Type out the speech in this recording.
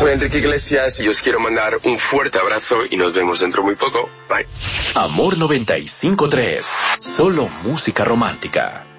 soy Enrique Iglesias y os quiero mandar un fuerte abrazo y nos vemos dentro muy poco. Bye. Amor 95.3. Solo música romántica.